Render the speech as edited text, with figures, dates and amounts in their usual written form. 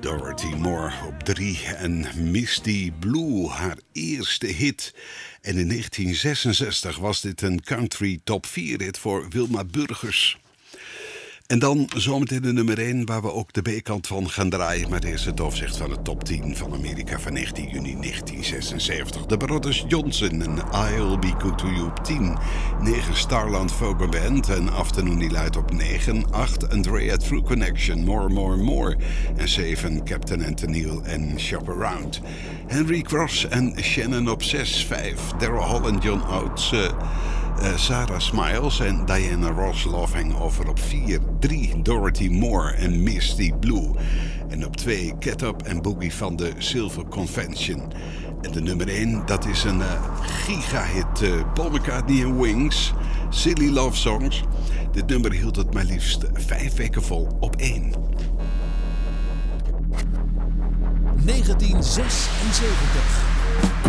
Dorothy Moore op 3 en Misty Blue, haar eerste hit. En in 1966 was dit een country top 4 hit voor Wilma Burgers. En dan zometeen de nummer 1, waar we ook de B-kant van gaan draaien. Maar eerst het overzicht van de top 10 van Amerika van 19 juni 1976. De Brothers Johnson en I'll Be Good To You op 10. 9 Starland Folk Band en Afternoon Delight op 9. 8 Andrea True Connection, More, More, More. En 7 Captain Anthony en Shop Around. Henry Cross en Shannon op 6. 5 Daryl Hall en John Oates. Sarah Smiles en Diana Ross Love Hangover op 4. 3 Dorothy Moore en Misty Blue. En op 2 Get Up en Boogie van de Silver Convention. En de nummer 1, dat is een gigahit. Paul McCartney en Wings. Silly Love Songs. Dit nummer hield het maar liefst 5 weken vol op 1. 1976.